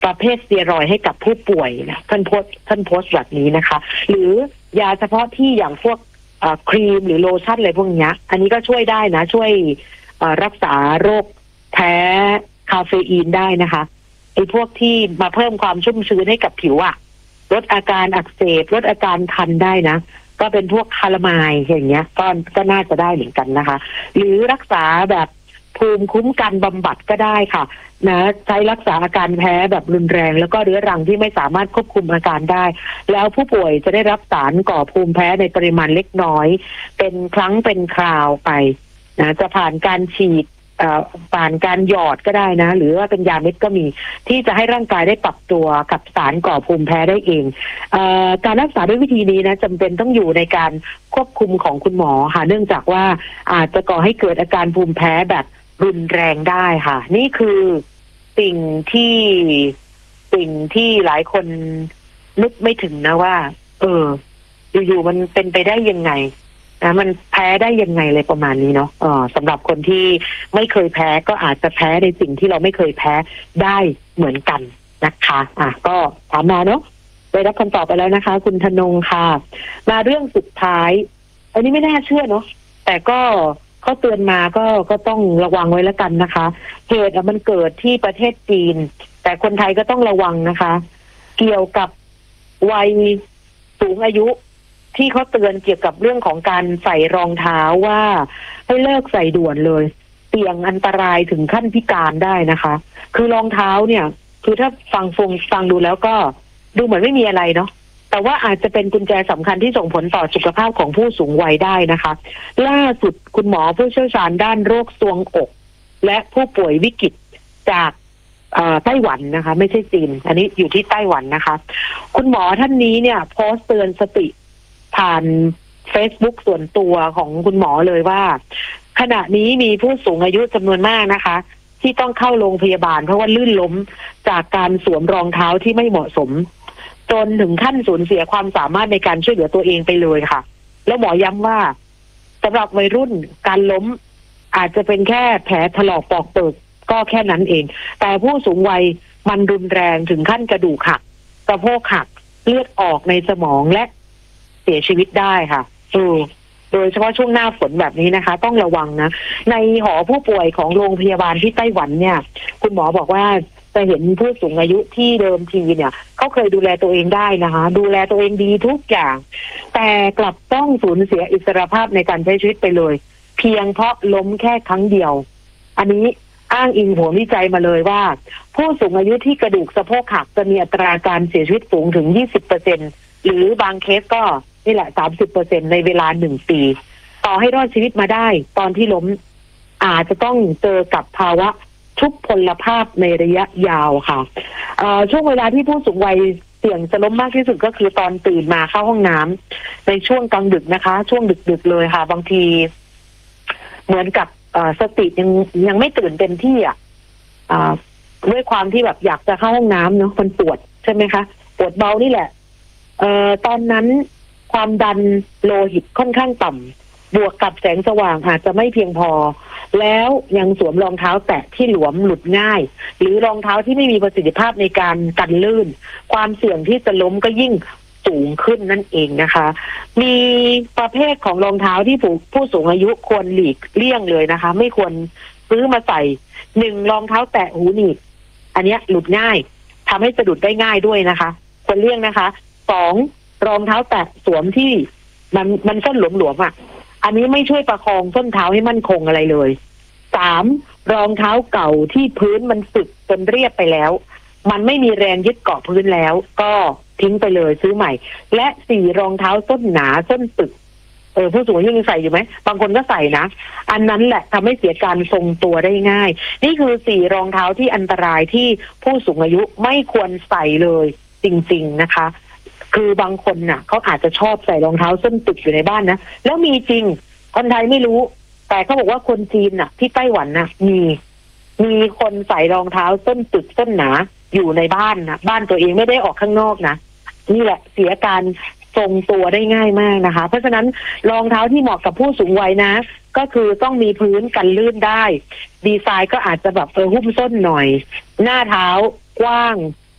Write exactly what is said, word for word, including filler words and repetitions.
ประเภทสเตียรอยด์ให้กับผู้ป่วยนะท่านโพสท่านโพสต์แบบนี้นะคะหรือยาเฉพาะที่อย่างพวกครีมหรือโลชั่นอะไรพวกนี้อันนี้ก็ช่วยได้นะช่วยรักษาโรคแพ้คาเฟอีนได้นะคะไอ้พวกที่มาเพิ่มความชุ่มชื้นให้กับผิวอะลดอาการอักเสบลดอาการคันได้นะก็เป็นพวกคาลามายอย่างเงี้ยก็ก็น่าจะได้เหมือนกันนะคะหรือรักษาแบบภูมิคุ้มกันบำบัดก็ได้ค่ะนะใช้รักษาอาการแพ้แบบรุนแรงแล้วก็เรื้อรังที่ไม่สามารถควบคุมอาการได้แล้วผู้ป่วยจะได้รับสารก่อภูมิแพ้ในปริมาณเล็กน้อยเป็นครั้งเป็นคราวไปนะจะผ่านการฉีดผ่านการหยอดก็ได้นะหรือว่าเป็นยาเม็ดก็มีที่จะให้ร่างกายได้ปรับตัวกับสารก่อภูมิแพ้ได้เองเอ่อการรักษาด้วยวิธีนี้นะจำเป็นต้องอยู่ในการควบคุมของคุณหมอค่ะเนื่องจากว่าอาจจะก่อให้เกิดอาการภูมิแพ้แบบรุนแรงได้ค่ะนี่คือสิ่งที่สิ่งที่หลายคนนึกไม่ถึงนะว่าเอออยู่ๆมันเป็นไปได้ยังไงนะมันแพ้ได้ยังไงเลยประมาณนี้เนาะเออสำหรับคนที่ไม่เคยแพ้ก็อาจจะแพ้ในสิ่งที่เราไม่เคยแพ้ได้เหมือนกันนะคะอ่ะก็ถามมาเนาะได้รับคำตอบไปแล้วนะคะคุณธนงค่ะมาเรื่องสุดท้ายอันนี้ไม่น่าเชื่อเนาะแต่ก็เขาเตือนมาก็ก็ต้องระวังไว้แล้วกันนะคะเหตุมันเกิดที่ประเทศจีนแต่คนไทยก็ต้องระวังนะคะเกี่ยวกับวัยสูงอายุที่เขาเตือนเกี่ยวกับเรื่องของการใส่รองเท้าว่าให้เลิกใส่ด่วนเลยเสี่ยงอันตรายถึงขั้นพิการได้นะคะคือรองเท้าเนี่ยคือถ้าฟังฟงฟังดูแล้วก็ดูเหมือนไม่มีอะไรเนาะแต่ว่าอาจจะเป็นกุญแจสำคัญที่ส่งผลต่อสุขภาพของผู้สูงวัยได้นะคะล่าสุดคุณหมอผู้เชี่ยวชาญด้านโรคทรวงอกและผู้ป่วยวิกฤตจากไต้หวันนะคะไม่ใช่จีนอันนี้อยู่ที่ไต้หวันนะคะคุณหมอท่านนี้เนี่ยโพสต์เตือนสติผ่าน Facebook ส่วนตัวของคุณหมอเลยว่าขณะนี้มีผู้สูงอายุจำนวนมากนะคะที่ต้องเข้าโรงพยาบาลเพราะว่าลื่นล้มจากการสวมรองเท้าที่ไม่เหมาะสมจนถึงขั้นสูญเสียความสามารถในการช่วยเหลือตัวเองไปเลยค่ะแล้วหมอย้ำว่าสำหรับวัยรุ่นการล้มอาจจะเป็นแค่แผลถลอกปอกเปิกก็แค่นั้นเองแต่ผู้สูงวัยมันรุนแรงถึงขั้นกระดูกหักสะโพกหักเลือดออกในสมองและเสียชีวิตได้ค่ะเออโดยเฉพาะช่วงหน้าฝนแบบนี้นะคะต้องระวังนะในหอผู้ป่วยของโรงพยาบาลที่ไต้หวันเนี่ยคุณหมอบอกว่าจะเห็นผู้สูงอายุที่เดิมทีเนี่ยเขาเคยดูแลตัวเองได้นะคะดูแลตัวเองดีทุกอย่างแต่กลับต้องสูญเสียอิสรภาพในการใช้ชีวิตไปเลยเพียงเพราะล้มแค่ครั้งเดียวอันนี้อ้างอิงผลวิจัยมาเลยว่าผู้สูงอายุที่กระดูกสะโพกหักจะมีอัตราการเสียชีวิตสูงถึง ยี่สิบเปอร์เซ็นต์ หรือบางเคสก็นี่แหละ สามสิบเปอร์เซ็นต์ ในเวลาหนึ่งปีต่อให้รอดชีวิตมาได้ตอนที่ล้มอาจจะต้องเจอกับภาวะทุพพลภาพในระยะยาวค่ะช่วงเวลาที่ผู้สูงวัยเสี่ยงจะล้มมากที่สุดก็คือตอนตื่นมาเข้าห้องน้ำในช่วงกลางดึกนะคะช่วงดึกๆเลยค่ะบางทีเหมือนกับสติยังยังไม่ตื่นเต็มที่อ่ะด้วยความที่แบบอยากจะเข้าห้องน้ำเนาะมันปวดใช่ไหมคะปวดเบานี่แหละเอ่อตอนนั้นความดันโลหิตค่อนข้างต่ำบวกกับแสงสว่างอาจจะไม่เพียงพอแล้วยังสวมรองเท้าแตะที่หลวมหลุดง่ายหรือรองเท้าที่ไม่มีประสิทธิภาพในการกันลื่นความเสี่ยงที่จะล้มก็ยิ่งสูงขึ้นนั่นเองนะคะมีประเภทของรองเท้าที่ผู้ผู้สูงอายุควรหลีกเลี่ยงเลยนะคะไม่ควรซื้อมาใส่หนึ่งรองเท้าแตะหูหนีบอันนี้หลุดง่ายทำให้สะดุดได้ง่ายด้วยนะคะควรเลี่ยงนะคะสองรองเท้าแตะสวมที่มันมันส้นหลวมๆอ่ะอันนี้ไม่ช่วยประคองส้นเท้าให้มั่นคงอะไรเลยสามรองเท้าเก่าที่พื้นมันสึกจนเรียบไปแล้วมันไม่มีแรงยึดเกาะพื้นแล้วก็ทิ้งไปเลยซื้อใหม่และสี่รองเท้าส้นหนาส้นตึกเออผู้สูงอายุยังใส่อยู่ไหมบางคนก็ใส่นะอันนั้นแหละทำให้เสียการทรงตัวได้ง่ายนี่คือสี่รองเท้าที่อันตรายที่ผู้สูงอายุไม่ควรใส่เลยจริงๆนะคะคือบางคนน่ะเขาอาจจะชอบใส่รองเท้าส้นตึกอยู่ในบ้านนะแล้วมีจริงคนไทยไม่รู้แต่เขาบอกว่าคนจีนน่ะที่ไต้หวันน่ะมีมีคนใส่รองเท้าส้นตึกส้นหนาอยู่ในบ้านนะบ้านตัวเองไม่ได้ออกข้างนอกนะนี่แหละเสียการทรงตัวได้ง่ายมากนะคะเพราะฉะนั้นรองเท้าที่เหมาะกับผู้สูงวัยนะก็คือต้องมีพื้นกันลื่นได้ดีไซน์ก็อาจจะแบบเออหุ้มส้นหน่อยหน้าเท้ากว้าง